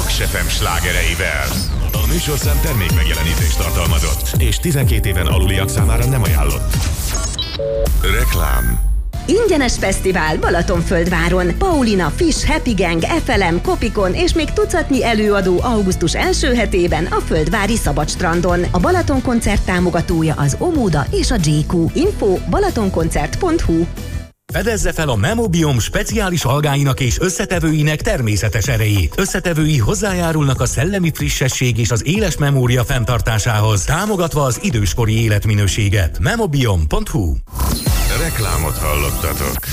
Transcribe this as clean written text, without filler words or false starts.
Paks FM slágereivel. A műsorszám termék megjelenítést tartalmazott, és 12 éven aluliak számára nem ajánlott. Reklám. Ingyenes fesztivál Balatonföldváron. Paulina, Fish, Happy Gang, FLM, Kopikon és még tucatnyi előadó augusztus első hetében a Földvári Szabadstrandon. A Balaton koncert támogatója az Omuda és a JQ. Info balatonkoncert.hu. Fedezze fel a Memobiom speciális algáinak és összetevőinek természetes erejét. Összetevői hozzájárulnak a szellemi frissesség és az éles memória fenntartásához, támogatva az időskori életminőséget. Memobiom.hu. Reklámot hallottatok.